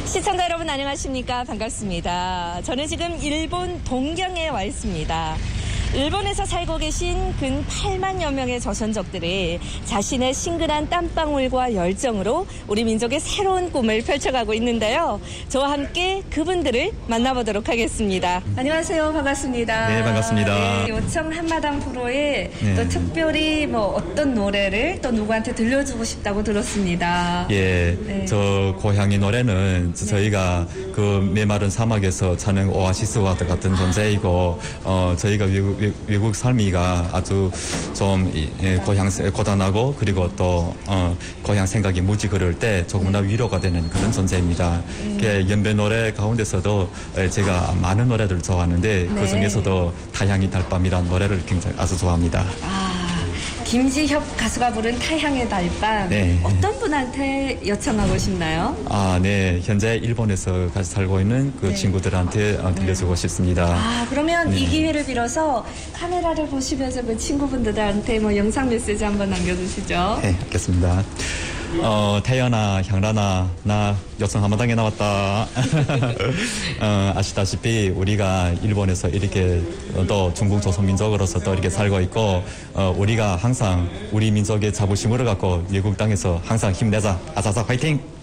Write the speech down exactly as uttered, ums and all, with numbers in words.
시청자 여러분 안녕하십니까? 반갑습니다. 저는 지금 일본 동경에 와 있습니다. 일본에서 살고 계신 근 팔만여 명의 조선족들이 자신의 신근한 땀방울과 열정으로 우리 민족의 새로운 꿈을 펼쳐가고 있는데요. 저와 함께 그분들을 만나보도록 하겠습니다. 안녕하세요. 반갑습니다. 네, 반갑습니다. 네, 요청 한마당 프로에 네. 또 특별히 뭐 어떤 노래를 또 누구한테 들려주고 싶다고 들었습니다. 예, 네. 저 고향의 노래는 저희가 그 메마른 사막에서 찾는 오아시스와 같은 존재이고, 어, 저희가 외국, 외국 삶이가 아주 좀 예, 고향 고단하고 그리고 또 어, 고향 생각이 무지 그럴 때 조금이나 위로가 되는 그런 존재입니다. 음. 그 연배 노래 가운데서도 예, 제가 많은 노래들 좋아하는데 네. 그 중에서도 타향이 달밤이라는 노래를 굉장히 아주 좋아합니다. 아, 김지협 가수가 부른 타향의 달밤. 네. 어떤 분한테 요청하고 싶나요? 아, 네. 현재 일본에서 같이 살고 있는 그 네. 친구들한테 어, 들려주고 싶습니다. 아, 그러면 네. 이 기회를 빌어서 카메라를 보시면서 그 친구분들한테 뭐 영상 메시지 한번 남겨주시죠. 네, 알겠습니다. 어, 태연아, 향란아, 나 여성 한마당에 나왔다. 어, 아시다시피 우리가 일본에서 이렇게 또 중국 조선민족으로서 또 이렇게 살고 있고, 어, 우리가 항상 우리 민족의 자부심을 갖고 외국 땅에서 항상 힘내자. 아사사 화이팅!